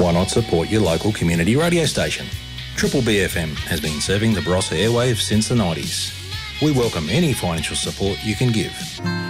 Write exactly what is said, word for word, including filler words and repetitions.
why not support your local community radio station? Triple B F M has been serving the Barossa airwaves since the nineties. We welcome any financial support you can give.